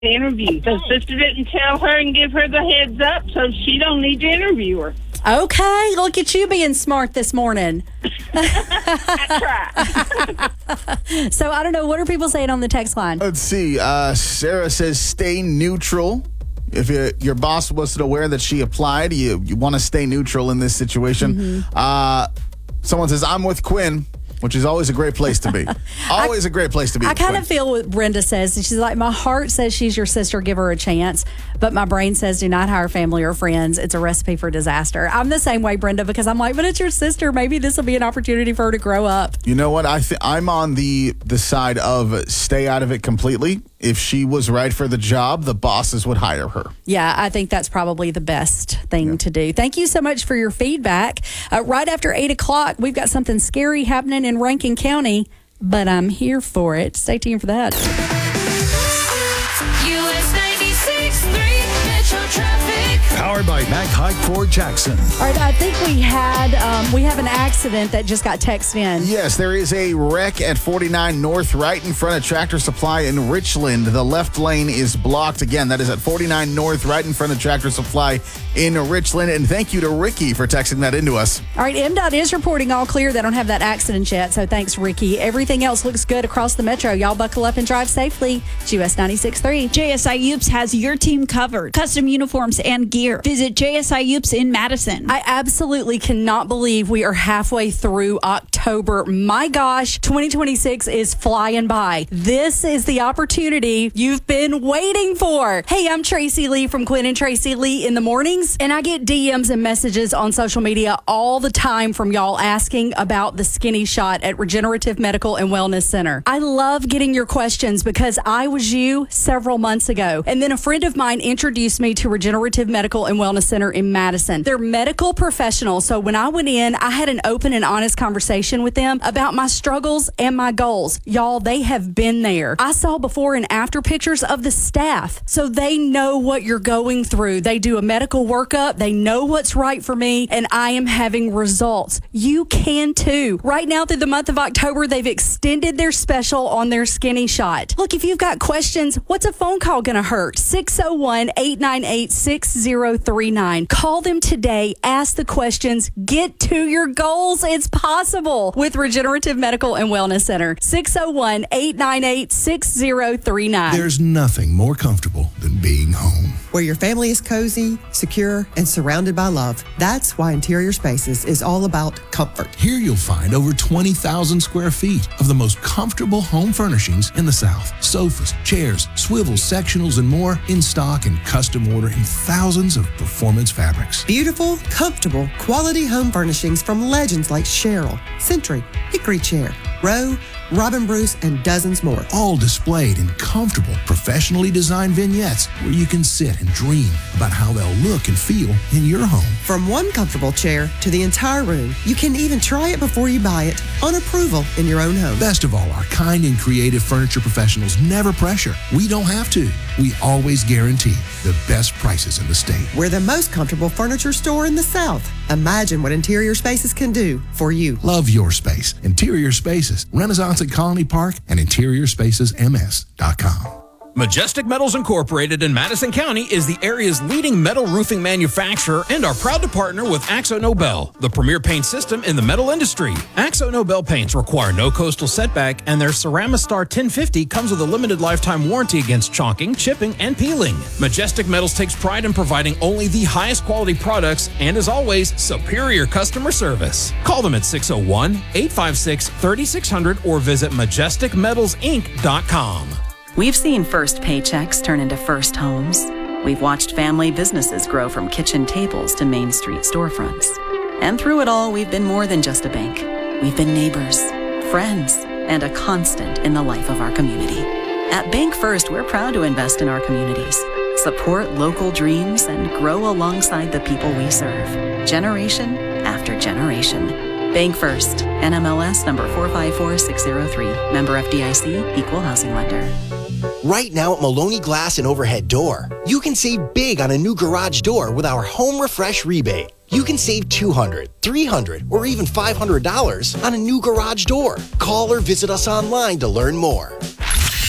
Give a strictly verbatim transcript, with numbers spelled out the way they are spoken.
interview. So sister didn't tell her and give her the heads up, so she don't need to interview her. Okay, look at you being smart this morning. I try. So I don't know, what are people saying on the text line? Let's see. Uh, Sarah says stay neutral. If you, your boss wasn't aware that she applied, you, you want to stay neutral in this situation. Mm-hmm. Uh, someone says, I'm with Quinn, which is always a great place to be. Always I, a great place to be. I kind of feel what Brenda says. She's like, my heart says she's your sister, give her a chance. But my brain says do not hire family or friends. It's a recipe for disaster. I'm the same way, Brenda, because I'm like, but it's your sister. Maybe this will be an opportunity for her to grow up. You know what? I th- I'm on the, the side of stay out of it completely. If she was right for the job, the bosses would hire her. Yeah, I think that's probably the best thing yeah. to do. Thank you so much for your feedback. Uh, right after eight o'clock, we've got something scary happening in Rankin County, but I'm here for it. Stay tuned for that. U S ninety-six point three Metro Traffic. Powered by Mac Hike Ford Jackson. All right, I think we had um, we have an accident that just got texted in. Yes, there is a wreck at forty-nine North, right in front of Tractor Supply in Richland. The left lane is blocked. Again, that is at forty-nine North, right in front of Tractor Supply in Richland. And thank you to Ricky for texting that into us. All right, M DOT is reporting all clear. They don't have that accident yet, so thanks, Ricky. Everything else looks good across the metro. Y'all buckle up and drive safely. It's U S ninety-six point three. J S I Oops has your team covered. Custom uniforms and gear. Visit J S I Oops in Madison. I absolutely cannot believe we are halfway through October. My gosh, twenty twenty-six is flying by. This is the opportunity you've been waiting for. Hey, I'm Tracy Lee from Quinn and Tracy Lee in the mornings, and I get D Ms and messages on social media all the time from y'all asking about the skinny shot at Regenerative Medical and Wellness Center. I love getting your questions because I was you several months ago, and then a friend of mine introduced me to Regenerative Medical and Wellness Center in Madison. They're medical professionals, so when I went in, I had an open and honest conversation with them about my struggles and my goals. Y'all, they have been there. I saw before and after pictures of the staff, so they know what you're going through. They do a medical workup. They know what's right for me, and I am having results. You can too. Right now through the month of October, they've extended their special on their skinny shot. Look, if you've got questions, what's a phone call going to hurt? six oh one, eight nine eight, six oh three nine. Call them today. Ask the questions. Get to your goals. It's possible with Regenerative Medical and Wellness Center. six oh one, eight nine eight, six oh three nine. There's nothing more comfortable than being home. Where your family is cozy, secure, and surrounded by love. That's why Interior Spaces is all about comfort. Here you'll find over twenty thousand square feet of the most comfortable home furnishings in the South. Sofas, chairs, swivels, sectionals, and more in stock and custom order in thousands of performance fabrics. Beautiful, comfortable, quality home furnishings from legends like Cheryl, Century, Hickory Chair, Rowe, Robin Bruce, and dozens more. All displayed in comfortable, professionally designed vignettes where you can sit and dream about how they'll look and feel in your home. From one comfortable chair to the entire room, you can even try it before you buy it on approval in your own home. Best of all, our kind and creative furniture professionals never pressure. We don't have to. We always guarantee the best prices in the state. We're the most comfortable furniture store in the South. Imagine what Interior Spaces can do for you. Love your space. Interior Spaces, Renaissance at Colony Park, and interior spaces m s dot com. Majestic Metals Incorporated in Madison County is the area's leading metal roofing manufacturer and are proud to partner with Axo Nobel, the premier paint system in the metal industry. Axo Nobel paints require no coastal setback, and their Ceramistar ten fifty comes with a limited lifetime warranty against chalking, chipping, and peeling. Majestic Metals takes pride in providing only the highest quality products and, as always, superior customer service. Call them at six oh one, eight five six, three six zero zero or visit majestic metals inc dot com. We've seen first paychecks turn into first homes. We've watched family businesses grow from kitchen tables to Main Street storefronts. And through it all, we've been more than just a bank. We've been neighbors, friends, and a constant in the life of our community. At Bank First, we're proud to invest in our communities, support local dreams, and grow alongside the people we serve, generation after generation. Bank First, N M L S number four five four six zero three, member F D I C, equal housing lender. Right now at Maloney Glass and Overhead Door, you can save big on a new garage door with our Home Refresh rebate. You can save two hundred dollars, three hundred dollars, or even five hundred dollars on a new garage door. Call or visit us online to learn more.